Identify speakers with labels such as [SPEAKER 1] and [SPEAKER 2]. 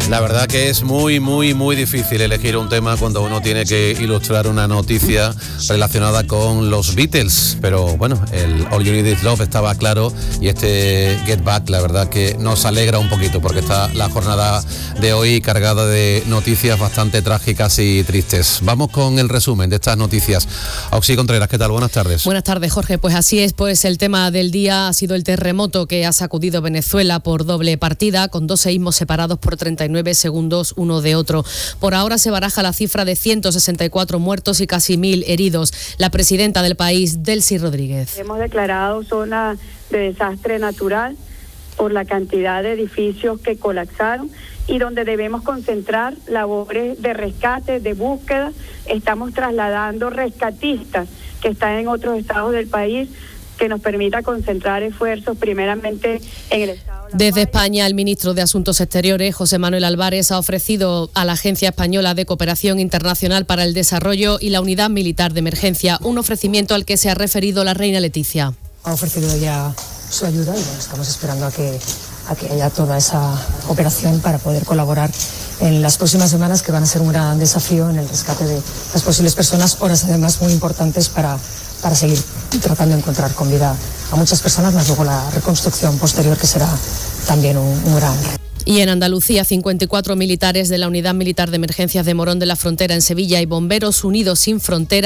[SPEAKER 1] La verdad que es muy difícil elegir un tema cuando uno tiene que ilustrar una noticia relacionada con los Beatles, pero bueno, el All You Need Is Love estaba claro y este Get Back la verdad que nos alegra un poquito porque está la jornada de hoy cargada de noticias bastante trágicas y tristes. Vamos con el resumen de estas noticias. Auxi Contreras, ¿qué tal? Buenas tardes.
[SPEAKER 2] Buenas tardes, Jorge. Pues así es, pues el tema del día ha sido el terremoto que ha sacudido Venezuela por doble partida, con 2 seísmos separados por 39 segundos uno de otro. Por ahora se baraja la cifra de 164 muertos y casi 1.000 heridos. La presidenta del país, Delcy Rodríguez.
[SPEAKER 3] Hemos declarado zona de desastre natural por la cantidad de edificios que colapsaron y donde debemos concentrar labores de rescate, de búsqueda. Estamos trasladando rescatistas que están en otros estados del país, que nos permita concentrar esfuerzos primeramente en el estado.
[SPEAKER 2] Desde España, el ministro de Asuntos Exteriores, José Manuel Álvarez, ha ofrecido a la Agencia Española de Cooperación Internacional para el Desarrollo y la Unidad Militar de Emergencia, un ofrecimiento al que se ha referido la reina Leticia.
[SPEAKER 4] Ha ofrecido ya su ayuda y bueno, estamos esperando a que haya toda esa operación para poder colaborar en las próximas semanas, que van a ser un gran desafío en el rescate de las posibles personas, horas además muy importantes para seguir tratando de encontrar con vida a muchas personas, más luego la reconstrucción posterior, que será también un gran reto.
[SPEAKER 2] Y en Andalucía, 54 militares de la Unidad Militar de Emergencias de Morón de la Frontera en Sevilla y Bomberos Unidos Sin Fronteras